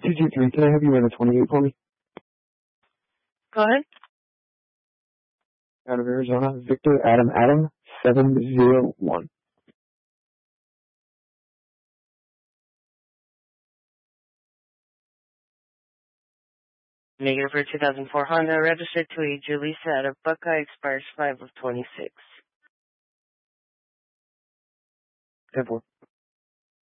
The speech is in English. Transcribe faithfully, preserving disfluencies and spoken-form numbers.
two two three, can I have you run a twenty-eight for me? Go ahead. Out of Arizona, Victor Adam Adam, seven zero one. Negative for two thousand four Honda, registered to a Julissa out of Buckeye, expires five of twenty-six. ten four.